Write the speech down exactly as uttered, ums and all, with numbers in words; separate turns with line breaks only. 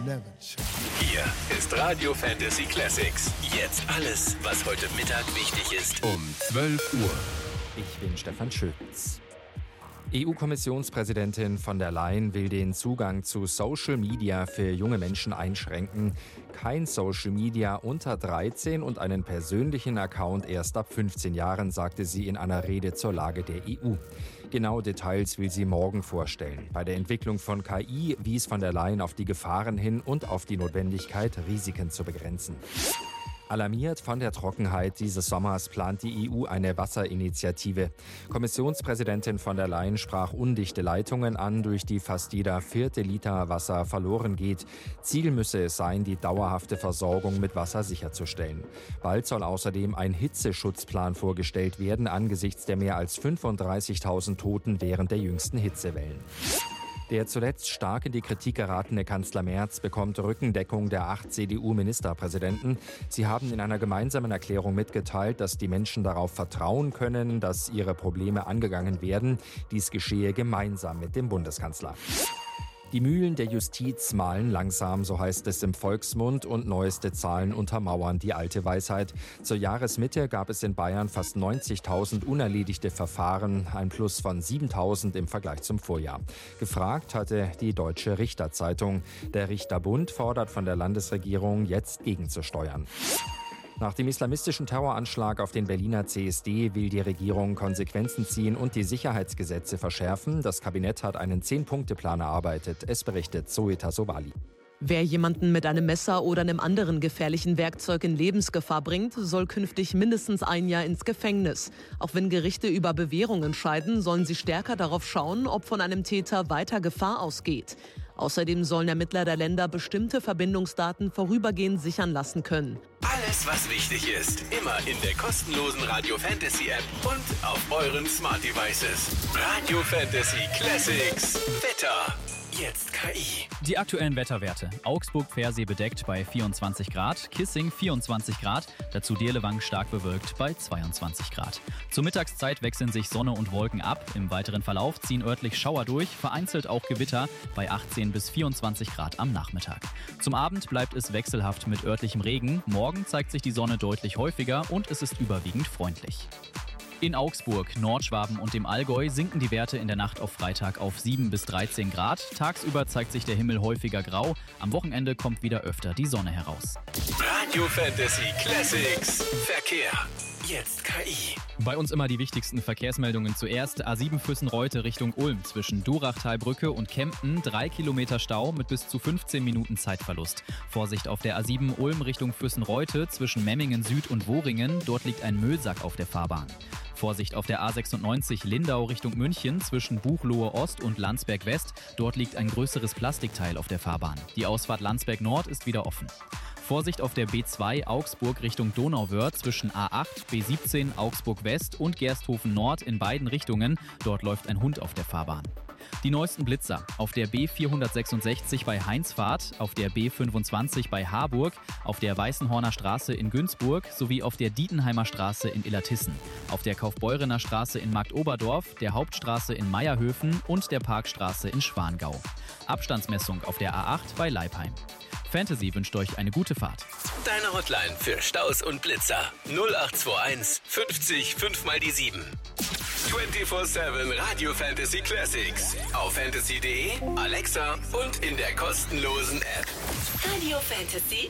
never change.
Hier ist Radio Fantasy Classics. Jetzt alles, was heute Mittag wichtig ist, um zwölf Uhr.
Ich bin Stefan Schütz. E U-Kommissionspräsidentin von der Leyen will den Zugang zu Social Media für junge Menschen einschränken. Kein Social Media unter dreizehn und einen persönlichen Account erst ab fünfzehn Jahren, sagte sie in einer Rede zur Lage der E U. Genaue Details will sie morgen vorstellen. Bei der Entwicklung von K I wies von der Leyen auf die Gefahren hin und auf die Notwendigkeit, Risiken zu begrenzen. Alarmiert von der Trockenheit dieses Sommers plant die E U eine Wasserinitiative. Kommissionspräsidentin von der Leyen sprach undichte Leitungen an, durch die fast jeder vierte Liter Wasser verloren geht. Ziel müsse es sein, die dauerhafte Versorgung mit Wasser sicherzustellen. Bald soll außerdem ein Hitzeschutzplan vorgestellt werden, angesichts der mehr als fünfunddreißigtausend Toten während der jüngsten Hitzewellen. Der zuletzt stark in die Kritik geratene Kanzler Merz bekommt Rückendeckung der acht C D U-Ministerpräsidenten. Sie haben in einer gemeinsamen Erklärung mitgeteilt, dass die Menschen darauf vertrauen können, dass ihre Probleme angegangen werden. Dies geschehe gemeinsam mit dem Bundeskanzler. Die Mühlen der Justiz mahlen langsam, so heißt es im Volksmund, und neueste Zahlen untermauern die alte Weisheit. Zur Jahresmitte gab es in Bayern fast neunzigtausend unerledigte Verfahren, ein Plus von siebentausend im Vergleich zum Vorjahr. Gefragt hatte die Deutsche Richterzeitung. Der Richterbund fordert von der Landesregierung, jetzt gegenzusteuern. Nach dem islamistischen Terroranschlag auf den Berliner C S D will die Regierung Konsequenzen ziehen und die Sicherheitsgesetze verschärfen. Das Kabinett hat einen Zehn-Punkte-Plan erarbeitet. Es berichtet Zoe Tassovali.
Wer jemanden mit einem Messer oder einem anderen gefährlichen Werkzeug in Lebensgefahr bringt, soll künftig mindestens ein Jahr ins Gefängnis. Auch wenn Gerichte über Bewährung entscheiden, sollen sie stärker darauf schauen, ob von einem Täter weiter Gefahr ausgeht. Außerdem sollen Ermittler der Länder bestimmte Verbindungsdaten vorübergehend sichern lassen können.
Alles, was wichtig ist, immer in der kostenlosen Radio Fantasy App und auf euren Smart Devices. Radio Fantasy Classics. Wetter. Jetzt K I.
Die aktuellen Wetterwerte. Augsburg-Pfersee bedeckt bei vierundzwanzig Grad, Kissing vierundzwanzig Grad, dazu Dirlewang stark bewölkt bei zweiundzwanzig Grad. Zur Mittagszeit wechseln sich Sonne und Wolken ab. Im weiteren Verlauf ziehen örtlich Schauer durch, vereinzelt auch Gewitter bei achtzehn bis vierundzwanzig Grad am Nachmittag. Zum Abend bleibt es wechselhaft mit örtlichem Regen. Morgen zeigt sich die Sonne deutlich häufiger und es ist überwiegend freundlich. In Augsburg, Nordschwaben und dem Allgäu sinken die Werte in der Nacht auf Freitag auf sieben bis dreizehn Grad. Tagsüber zeigt sich der Himmel häufiger grau. Am Wochenende kommt wieder öfter die Sonne heraus.
Radio Fantasy Classics. Verkehr. Jetzt K I.
Bei uns immer die wichtigsten Verkehrsmeldungen zuerst. A sieben Füssen-Reute Richtung Ulm zwischen Durachtalbrücke und Kempten. Drei Kilometer Stau mit bis zu fünfzehn Minuten Zeitverlust. Vorsicht auf der A sieben Ulm Richtung Füssen-Reute zwischen Memmingen Süd und Woringen. Dort liegt ein Müllsack auf der Fahrbahn. Vorsicht auf der A sechsundneunzig Lindau Richtung München zwischen Buchloe Ost und Landsberg West. Dort liegt ein größeres Plastikteil auf der Fahrbahn. Die Ausfahrt Landsberg Nord ist wieder offen. Vorsicht auf der B zwei Augsburg Richtung Donauwörth zwischen A acht, B siebzehn Augsburg West und Gersthofen Nord in beiden Richtungen. Dort läuft ein Hund auf der Fahrbahn. Die neuesten Blitzer auf der B vierhundertsechsundsechzig bei Heinzfahrt, auf der B fünfundzwanzig bei Harburg, auf der Weißenhorner Straße in Günzburg sowie auf der Dietenheimer Straße in Illertissen, auf der Kaufbeurener Straße in Marktoberdorf, der Hauptstraße in Meierhöfen und der Parkstraße in Schwangau. Abstandsmessung auf der A acht bei Leipheim. Fantasy wünscht euch eine gute Fahrt.
Deine Hotline für Staus und Blitzer. null acht zwei eins fünfzig fünf mal die sieben. vierundzwanzig sieben Radio Fantasy Classics. Auf fantasy punkt de, Alexa und in der kostenlosen App.
Radio Fantasy